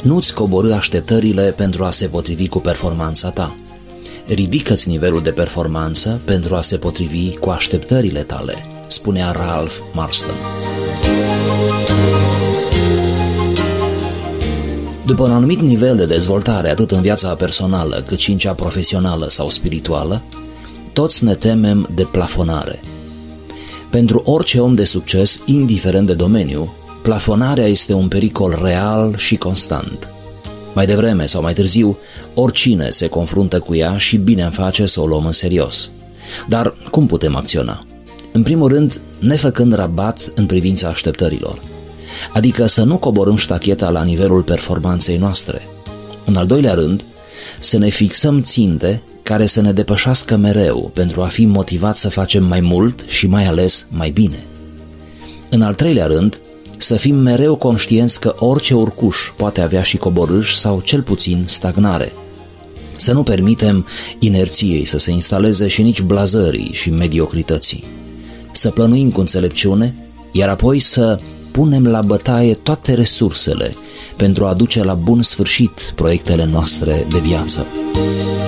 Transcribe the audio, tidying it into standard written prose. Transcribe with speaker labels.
Speaker 1: Nu-ți coborî așteptările pentru a se potrivi cu performanța ta. Ridică-ți nivelul de performanță pentru a se potrivi cu așteptările tale, spunea Ralph Marston. După un anumit nivel de dezvoltare, atât în viața personală cât și în cea profesională sau spirituală, toți ne temem de plafonare. Pentru orice om de succes, indiferent de domeniu, plafonarea este un pericol real și constant. Mai devreme sau mai târziu, oricine se confruntă cu ea și bine îmi face să o luăm în serios. Dar cum putem acționa? În primul rând, nefăcând rabat în privința așteptărilor. Adică să nu coborâm ștacheta la nivelul performanței noastre. În al doilea rând, să ne fixăm ținte care să ne depășească mereu pentru a fi motivați să facem mai mult și mai ales mai bine. În al treilea rând, să fim mereu conștienți că orice urcuș poate avea și coborâș sau cel puțin stagnare. Să nu permitem inerției să se instaleze și nici blazării și mediocrității. Să plănuim cu înțelepciune, iar apoi să punem la bătaie toate resursele pentru a duce la bun sfârșit proiectele noastre de viață.